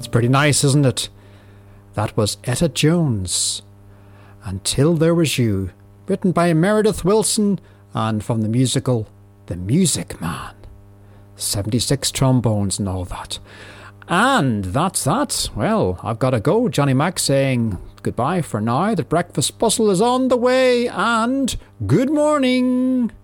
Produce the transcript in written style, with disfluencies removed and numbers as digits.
pretty nice, isn't it? That was Etta Jones. Until There Was You, written by Meredith Willson and from the musical The Music Man. 76 trombones and all that. And that's that. Well, I've got to go. Johnny Mac saying goodbye for now. The breakfast bustle is on the way, and good morning.